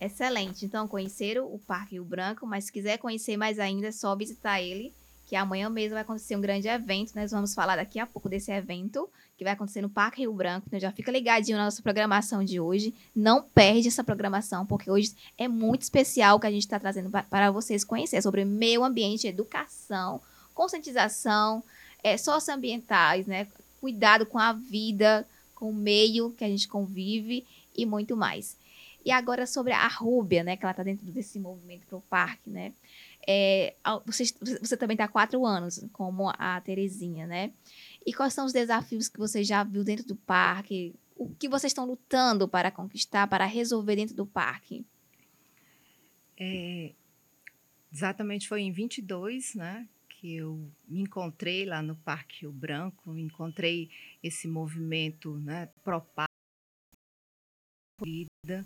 Excelente. Então, conheceram o Parque Rio Branco, mas se quiser conhecer mais ainda, é só visitar ele, que amanhã mesmo vai acontecer um grande evento. Nós vamos falar daqui a pouco desse evento, que vai acontecer no Parque Rio Branco. Então, já fica ligadinho na nossa programação de hoje. Não perde essa programação, porque hoje é muito especial o que a gente está trazendo para vocês conhecer sobre meio ambiente, educação, conscientização, socioambientais, né? Cuidado com a vida, com o meio que a gente convive e muito mais. E agora sobre a Rúbia, né? Que ela está dentro desse movimento para o parque, né? Você também está há 4 anos, como a Terezinha, né? E quais são os desafios que você já viu dentro do parque? O que vocês estão lutando para conquistar, para resolver dentro do parque? Exatamente, foi em 22, né, que eu me encontrei lá no Parque Rio Branco, encontrei esse movimento, né, pró-vida.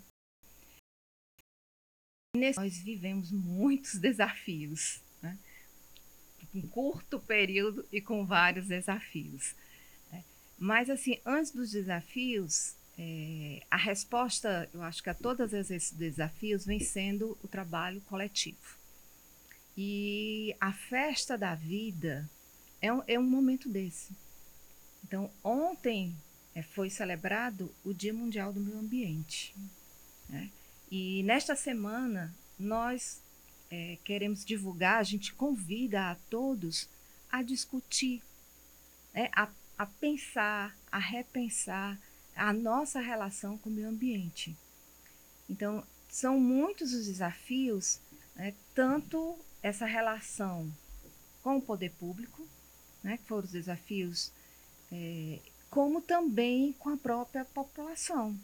Nós vivemos muitos desafios, né, em curto período e com vários desafios. Né. Mas, assim, antes dos desafios, a resposta, eu acho que a todos esses desafios vem sendo o trabalho coletivo. E a festa da vida é um momento desse. Então, ontem foi celebrado o Dia Mundial do Meio Ambiente. Né? E nesta semana, nós queremos divulgar, a gente convida a todos a discutir, né? a pensar, a repensar a nossa relação com o meio ambiente. Então, são muitos os desafios, né? Tanto essa relação com o poder público, né? Que foram os desafios, como também com a própria população.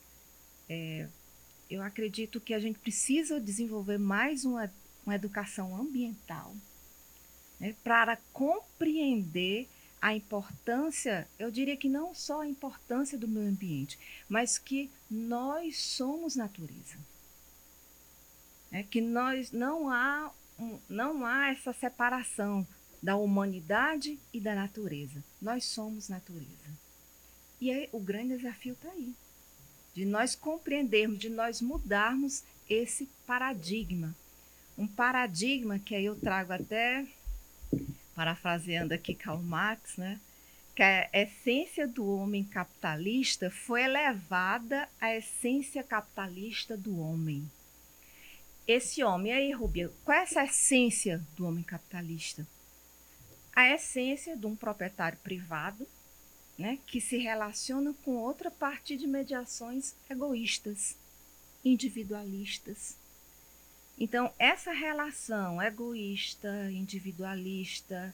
Eu acredito que a gente precisa desenvolver mais uma educação ambiental, né? Para compreender a importância, eu diria que não só a importância do meio ambiente, mas que nós somos natureza. Que nós não há essa separação da humanidade e da natureza. Nós somos natureza. E aí, o grande desafio está aí, de nós compreendermos, de nós mudarmos esse paradigma. Um paradigma que aí eu trago até, parafraseando aqui Karl Marx, né? Que a essência do homem capitalista foi elevada à essência capitalista do homem. Esse homem, aí, Rúbia, qual é essa essência do homem capitalista? A essência de um proprietário privado, né, que se relaciona com outra partir de mediações egoístas, individualistas. Então, essa relação egoísta, individualista,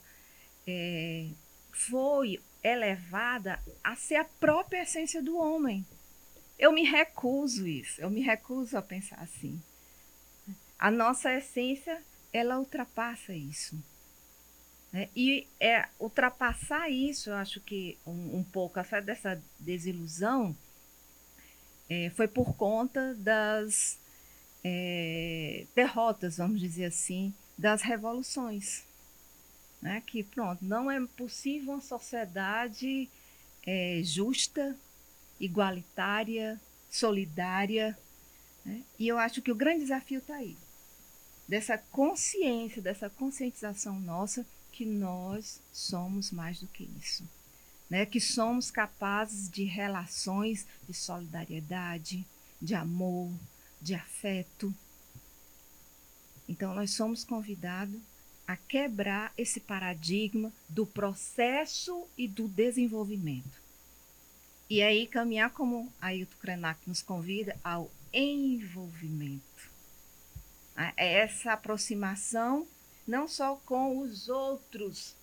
foi elevada a ser a própria essência do homem. Eu me recuso isso, eu me recuso a pensar assim. A nossa essência, ela ultrapassa isso. Né? E ultrapassar isso, eu acho que um pouco dessa desilusão foi por conta das derrotas, vamos dizer assim, das revoluções. Né? Que, pronto, não é possível uma sociedade justa, igualitária, solidária. Né? E eu acho que o grande desafio está aí. Dessa consciência, dessa conscientização nossa que nós somos mais do que isso. Né? Que somos capazes de relações de solidariedade, de amor, de afeto. Então, nós somos convidados a quebrar esse paradigma do processo e do desenvolvimento. E aí caminhar como a Ailton Krenak nos convida ao envolvimento. Essa aproximação não só com os outros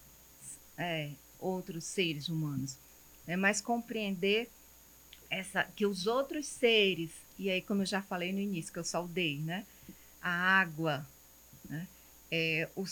seres humanos, mas compreender que os outros seres, e aí como eu já falei no início, que eu saudei, né? A água, né?